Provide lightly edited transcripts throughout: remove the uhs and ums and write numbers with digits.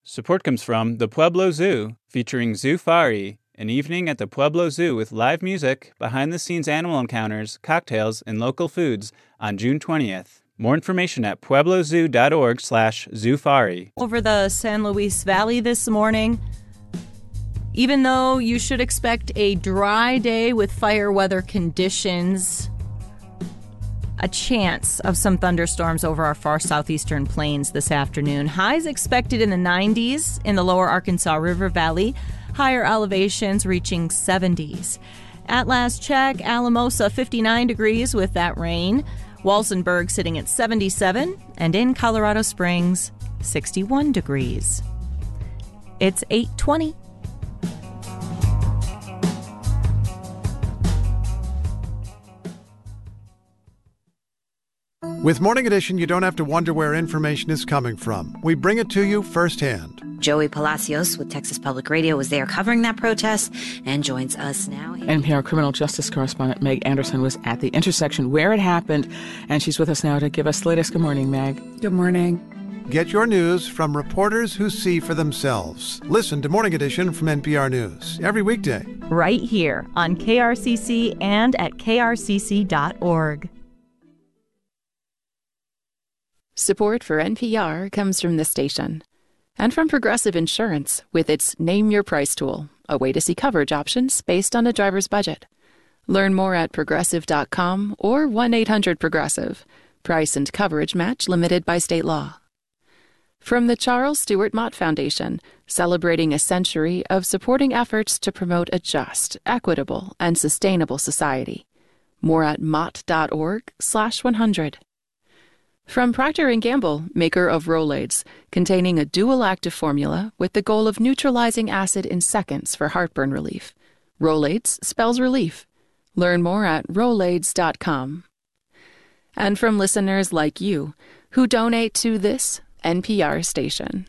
Support comes from the Pueblo Zoo, featuring Zoofari, an evening at the Pueblo Zoo with live music, behind-the-scenes animal encounters, cocktails, and local foods on June 20th. More information at pueblozoo.org/zoofari. Over the San Luis Valley this morning, even though you should expect a dry day with fire weather conditions, a chance of some thunderstorms over our far southeastern plains this afternoon. Highs expected in the 90s in the lower Arkansas River Valley. Higher elevations reaching 70s. At last check, Alamosa 59 degrees with that rain. Walsenburg sitting at 77. And in Colorado Springs, 61 degrees. It's 8:20. With Morning Edition, you don't have to wonder where information is coming from. We bring it to you firsthand. Joey Palacios with Texas Public Radio was there covering that protest and joins us now. NPR criminal justice correspondent Meg Anderson was at the intersection where it happened, and she's with us now to give us the latest. Good morning, Meg. Good morning. Get your news from reporters who see for themselves. Listen to Morning Edition from NPR News every weekday. Right here on KRCC and at krcc.org. Support for NPR comes from this station and from Progressive Insurance with its Name Your Price tool, a way to see coverage options based on a driver's budget. Learn more at progressive.com or 1-800-PROGRESSIVE. Price and coverage match limited by state law. From the Charles Stewart Mott Foundation, celebrating a century of supporting efforts to promote a just, equitable, and sustainable society. More at mott.org/100. From Procter & Gamble, maker of Rolaids, containing a dual active formula with the goal of neutralizing acid in seconds for heartburn relief. Rolaids spells relief. Learn more at rolaids.com. And from listeners like you, who donate to this NPR station.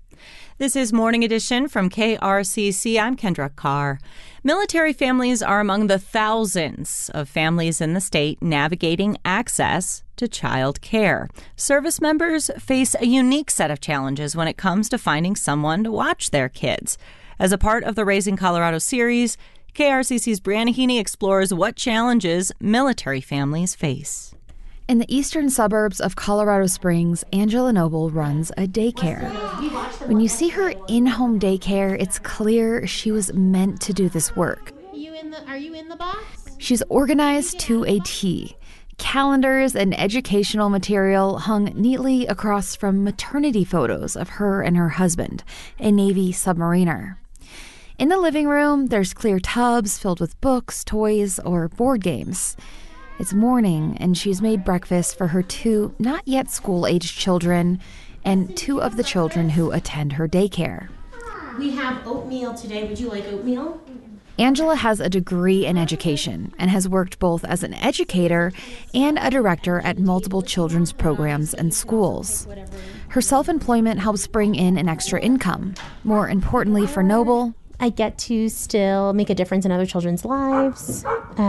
This is Morning Edition from KRCC. I'm Kendra Carr. Military families are among the thousands of families in the state navigating access to child care. Service members face a unique set of challenges when it comes to finding someone to watch their kids. As a part of the Raising Colorado series, KRCC's Brianna Heaney explores what challenges military families face. In the eastern suburbs of Colorado Springs, Angela Noble runs a daycare. When you see her in-home daycare, it's clear she was meant to do this work. Are you in the box? She's organized to a T. Calendars and educational material hung neatly across from maternity photos of her and her husband, a Navy submariner. In the living room, there's clear tubs filled with books, toys, or board games. It's morning, and she's made breakfast for her two not-yet-school-aged children and two of the children who attend her daycare. We have oatmeal today. Would you like oatmeal? Angela has a degree in education and has worked both as an educator and a director at multiple children's programs and schools. Her self-employment helps bring in an extra income. More importantly for Noble, I get to still make a difference in other children's lives.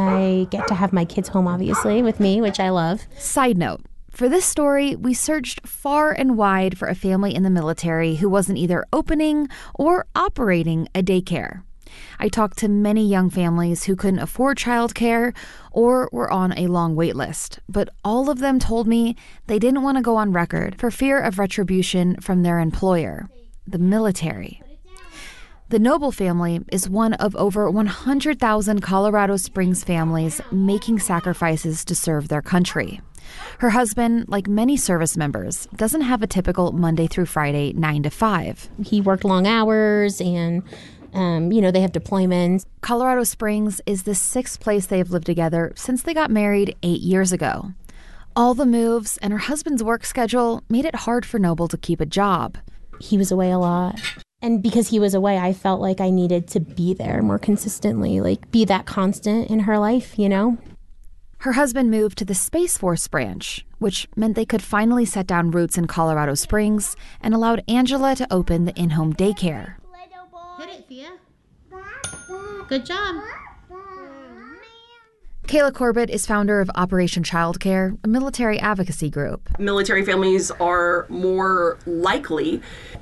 I get to have my kids home, obviously, with me, which I love. Side note, for this story, we searched far and wide for a family in the military who wasn't either opening or operating a daycare. I talked to many young families who couldn't afford childcare or were on a long wait list, but all of them told me they didn't want to go on record for fear of retribution from their employer, the military. The Noble family is one of over 100,000 Colorado Springs families making sacrifices to serve their country. Her husband, like many service members, doesn't have a typical Monday through Friday 9 to 5. He worked long hours and, they have deployments. Colorado Springs is the sixth place they've lived together since they got married 8 years ago. All the moves and her husband's work schedule made it hard for Noble to keep a job. He was away a lot. And because he was away, I felt like I needed to be there more consistently, like be that constant in her life, Her husband moved to the Space Force branch, which meant they could finally set down roots in Colorado Springs and allowed Angela to open the in-home daycare. Hit it, Thea. Good job. Kayla Corbett is founder of Operation Childcare, a military advocacy group. Military families are more likely